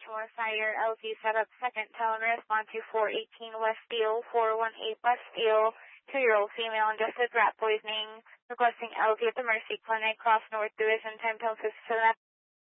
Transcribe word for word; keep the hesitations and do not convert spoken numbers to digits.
Baltimore Fire, L G set up second tone, respond to four eighteen West Steel, four one eight West Steel, two-year-old female ingested rat poisoning, requesting L G at the Mercy Clinic, Cross North Division, time tone fifty-seven.